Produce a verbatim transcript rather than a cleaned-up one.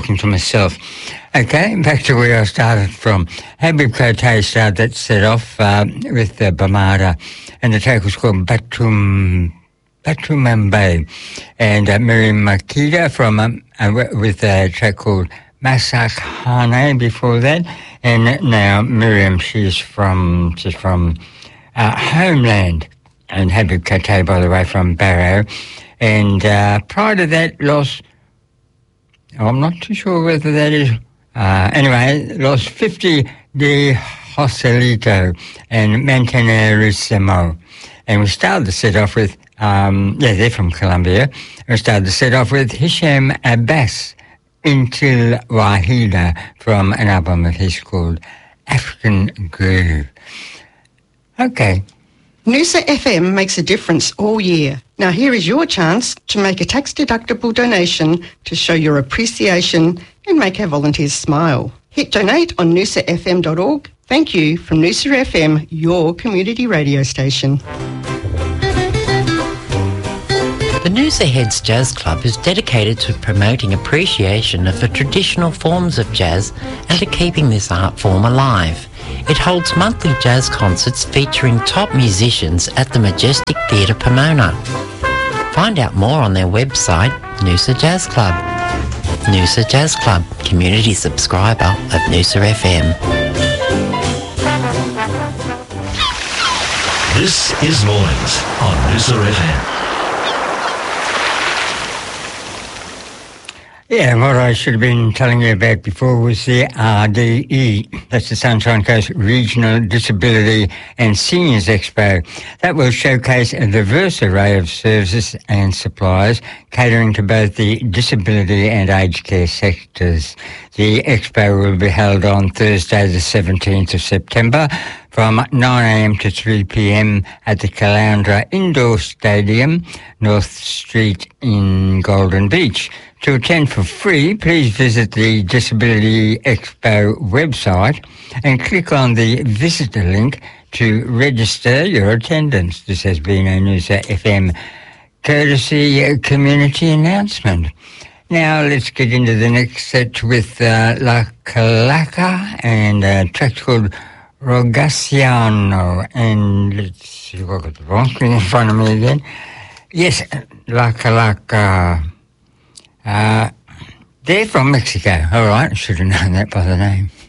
talking to myself. Okay, back to where I started from. Habib Kote started that set off uh, with uh, Bamada, and the track was called Batum Batumambe, and uh, Miriam Makida from um, uh, with a track called Masakhane before that, and now Miriam, she's from she's from uh, Homeland, and Habib Kote, by the way, from Barrow, and uh, prior to that, Los. I'm not too sure whether that is. Uh, anyway, Los fifty de Joselito and Mantenerissimo, and we started the set off with. Um, yeah, they're from Colombia. We started to set off with Hisham Abbas, Intil Wahida, from an album of his called African Groove. Okay. Noosa F M makes a difference all year. Now here is your chance to make a tax-deductible donation to show your appreciation and make our volunteers smile. Hit donate on noosa f m dot org. Thank you from Noosa F M, your community radio station. The Noosa Heads Jazz Club is dedicated to promoting appreciation of the traditional forms of jazz and to keeping this art form alive. It holds monthly jazz concerts featuring top musicians at the Majestic Theatre Pomona. Find out more on their website, Noosa Jazz Club. Noosa Jazz Club, community subscriber of Noosa F M. This is Mornings on Noosa F M. Yeah, what I should have been telling you about before was the R D E, that's the Sunshine Coast Regional Disability and Seniors Expo. That will showcase a diverse array of services and supplies catering to both the disability and aged care sectors. The expo will be held on Thursday the seventeenth of September from nine a m to three p m at the Caloundra Indoor Stadium, North Street in Golden Beach. To attend for free, please visit the Disability Expo website and click on the visitor link to register your attendance. This has been a Noosa F M courtesy community announcement. Now let's get into the next set with uh, La Calaca and a track called Rogaciano. And let's see if I've got the wrong thing in front of me again. Yes, La Calaca. Uh, they're from Mexico. All right, I should have known that by the name.